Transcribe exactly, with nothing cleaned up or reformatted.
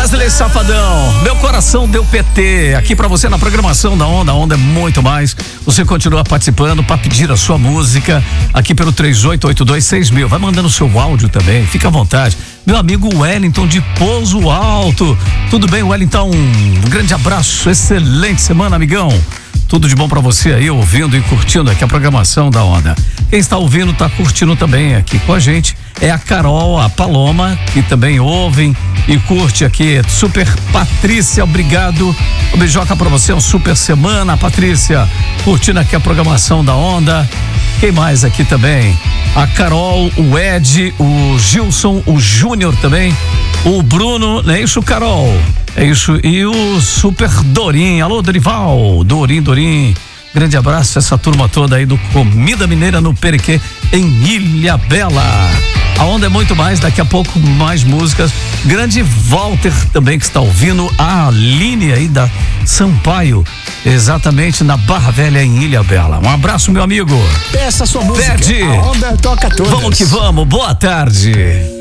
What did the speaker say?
Wesley Safadão, meu coração deu P T, aqui pra você na programação da Onda. A Onda é muito mais. Você continua participando pra pedir a sua música aqui pelo três oito oito dois seis mil. Vai mandando o seu áudio também, fica à vontade. Meu amigo Wellington de Pouso Alto. Tudo bem, Wellington? Um grande abraço, excelente semana, amigão. Tudo de bom pra você aí, ouvindo e curtindo aqui a programação da Onda. Quem está ouvindo, tá curtindo também aqui com a gente. É a Carol, a Paloma, que também ouvem e curte aqui. Super Patrícia, obrigado. O beijoca pra você, uma super semana, Patrícia. Curtindo aqui a programação da Onda. Quem mais aqui também? A Carol, o Ed, o Gilson, o Júnior também. O Bruno, não é isso, Carol? É isso. E o Super Dorim. Alô, Dorival. Dorim, Dorim. Grande abraço a essa turma toda aí do Comida Mineira no Perequê, em Ilhabela. A Onda é muito mais, daqui a pouco mais músicas. Grande Walter também que está ouvindo, a Aline aí da Sampaio, exatamente na Barra Velha em Ilhabela. Um abraço, meu amigo. Peça sua música. Pede. A Onda toca todas. Vamos que vamos, boa tarde.